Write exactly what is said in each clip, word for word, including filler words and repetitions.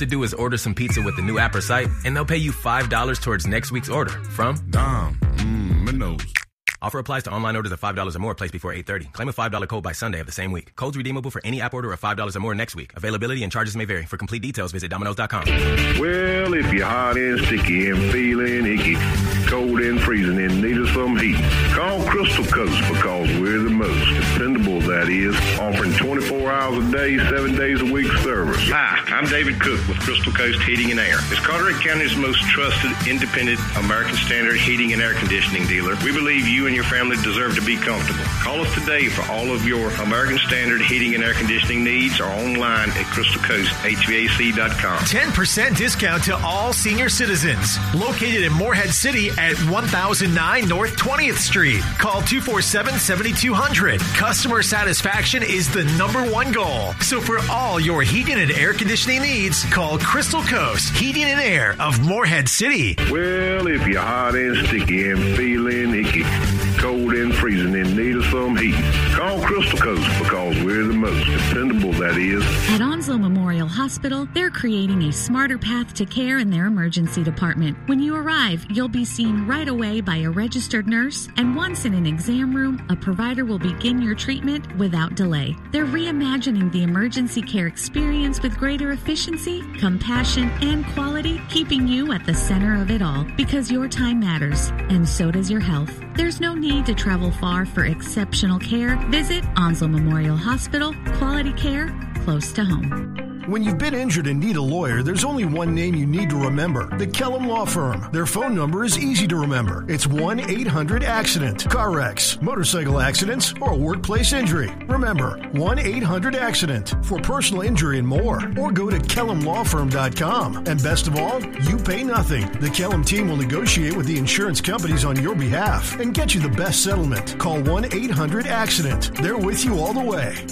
to do is order some pizza with the new app or site, and they'll pay you five dollars towards next week's order from Dom. Mmm, Minnows. Offer applies to online orders of five dollars or more placed before eight thirty. Claim a five dollar code by Sunday of the same week. Codes redeemable for any app order of five dollars or more next week. Availability and charges may vary. For complete details, visit Domino's dot com. Well, if you're hot and sticky and feeling icky, cold and freezing and need of some heat, call Crystal Coast because we're the most dependable, that is, offering twenty-four hours a day, seven days a week service. Hi, I'm David Cook with Crystal Coast Heating and Air. As Carteret County's most trusted, independent, American Standard heating and air conditioning dealer, we believe you and your family deserve to be comfortable. Call us today for all of your American Standard heating and air conditioning needs or online at crystal coast H V A C dot com. ten percent discount to all senior citizens. Located in Morehead City at one thousand nine North twentieth Street. Call two four seven, seven two zero zero. Customer satisfaction is the number one goal. So for all your heating and air conditioning needs, call Crystal Coast Heating and Air of Morehead City. Well, if you're hot and sticky and feeling icky, cold and freezing and need of some heat, call Crystal Coast because we're the most dependable, that is. At Onslow Memorial Hospital, they're creating a smarter path to care in their emergency department. When you arrive, you'll be seen right away by a registered nurse, and once in an exam room, a provider will begin your treatment without delay. They're reimagining the emergency care experience with greater efficiency, compassion, and quality, keeping you at the center of it all because your time matters, and so does your health. There's no need to travel far for exceptional care. Visit Onslow Memorial Hospital. Quality care close to home. When you've been injured and need a lawyer, there's only one name you need to remember. The Kellum Law Firm. Their phone number is easy to remember. It's one eight hundred accident. Car wrecks, motorcycle accidents, or a workplace injury. Remember, one eight hundred accident for personal injury and more. Or go to kellum law firm dot com. And best of all, you pay nothing. The Kellum team will negotiate with the insurance companies on your behalf and get you the best settlement. Call one eight hundred accident. They're with you all the way.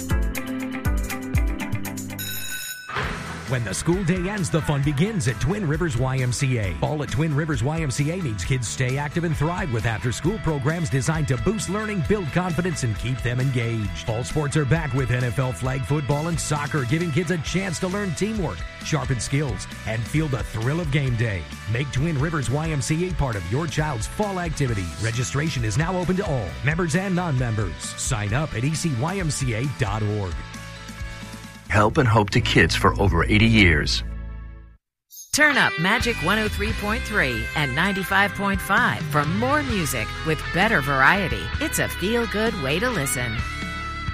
When the school day ends, the fun begins at Twin Rivers Y M C A. Fall at Twin Rivers Y M C A means kids stay active and thrive with after-school programs designed to boost learning, build confidence, and keep them engaged. Fall sports are back with N F L flag football and soccer, giving kids a chance to learn teamwork, sharpen skills, and feel the thrill of game day. Make Twin Rivers Y M C A part of your child's fall activities. Registration is now open to all, members and non-members. Sign up at e c y m c a dot org. Help and hope to kids for over eighty years. Turn up Magic one oh three point three and ninety-five point five for more music with better variety. It's a feel-good way to listen.